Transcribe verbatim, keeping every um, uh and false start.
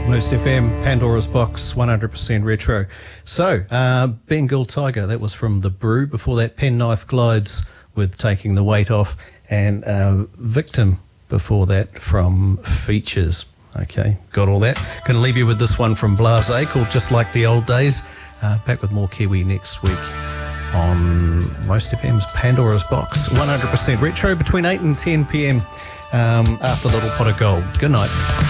Most F M, Pandora's Box, one hundred percent retro. So, uh, Bengal Tiger, that was from The Brew. Before that, Penknife Glides with Taking the Weight Off. And uh, Victim before that from Features. Okay, got all that. Going to leave you with this one from Blase called Just Like the Old Days. Uh, back with more Kiwi next week on Most F M's Pandora's Box. one hundred percent retro between eight and ten p.m. Um, after Little Pot of Gold. Good night.